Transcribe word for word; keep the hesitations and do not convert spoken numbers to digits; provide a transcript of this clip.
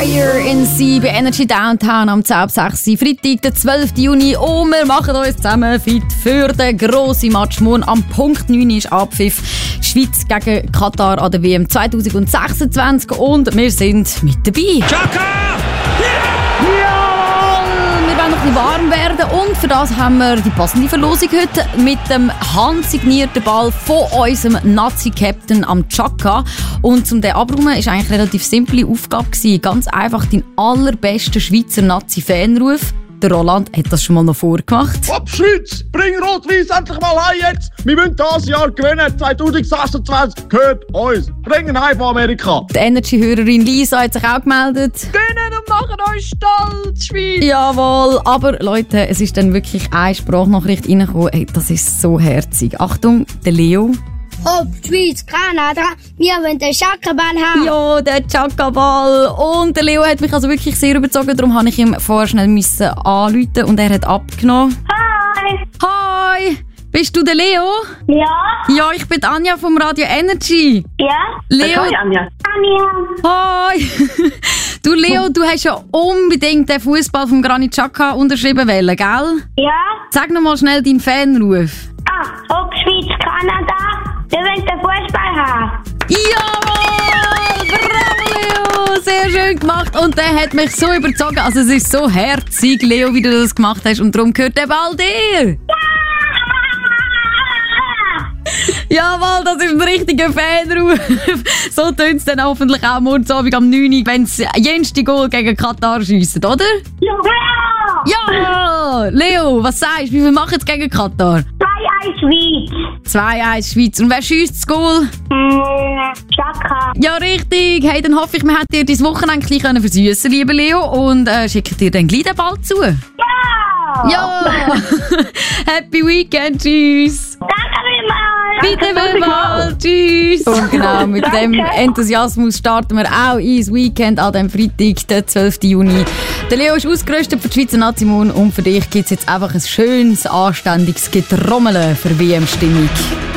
Fire in Sea bei Energy Downtown am zehn ab sechs Freitag, der zwölften Juni. Und wir machen uns zusammen fit für den grossen Match. Morgen am Punkt neun ist Abpfiff. Schweiz gegen Katar an der W M zwanzig sechsundzwanzig. Und wir sind mit dabei. Chaka! Wir wollen noch ein bisschen warm werden und für das haben wir die passende Verlosung heute mit dem handsignierten Ball von unserem Nazi-Captain am Chaka. Und zum den abräumen war eigentlich eine relativ simple Aufgabe gewesen. Ganz einfach den allerbesten Schweizer Nazi-Fanruf. Der Roland hat das schon mal noch vorgemacht. Ab Schweiz, bring Rot-Weiss endlich mal heim jetzt! Wir müssen dieses Jahr gewinnen, zwanzig sechsundzwanzig gehört uns. Bringen heim von Amerika. Die Energy-Hörerin Lisa hat sich auch gemeldet. Gewinnen und machen euch stolz, Schweiz! Jawohl, aber Leute, es ist dann wirklich eine Sprachnachricht reingekommen. Hey, das ist so herzig. Achtung, der Leo. Hopp, Schweiz, Kanada, wir wollen den Chaka-Ball haben. Ja, der Chaka-Ball. Und der Leo hat mich also wirklich sehr überzogen. Darum musste ich ihm vorher schnell müssen anrufen und er hat abgenommen. Hi. Hi, bist du der Leo? Ja. Ja, ich bin Anja vom Radio Energy. Ja. Leo. Hi, Anja. Anja. Hi. Du Leo, du hast ja unbedingt den Fußball vom Granit Xhaka unterschrieben wollen, gell? Ja. Sag noch mal schnell deinen Fanruf. Ah, Hopp, Schweiz, Kanada, wir wollen den Fußball haben. Jawohl! Bravo, Leo! Sehr schön gemacht. Und der hat mich so überzogen. Also es ist so herzig, Leo, wie du das gemacht hast. Und darum gehört der Ball dir. Jawohl, das ist ein richtiger Fanruf. So tönt es dann hoffentlich auch morgen Abend am neun Uhr, wenn sie jenste Goal gegen Katar schiessen, oder? Ja. Ja! Leo, was sagst du? Wie viel machen sie gegen Katar? zwei eins Schweiz. zwei eins Schweiz. Und wer schiesst das Goal? Mm, Chaka. Ja, richtig. Hey, dann hoffe ich, wir hätten dir dein Wochenende ein bisschen versüssen, lieber Leo. Und äh, schicken dir dann gleich den Ball zu. Ja. Ja! Happy Weekend, tschüss! Danke vielmals. Bitte vielmals, tschüss! Und genau, mit dem Enthusiasmus starten wir auch ins Weekend an dem Freitag, den zwölften Juni. Der Leo ist ausgerüstet für die Schweizer Nazi-Mon und für dich gibt es jetzt einfach ein schönes, anständiges Getrommel für W M-Stimmung.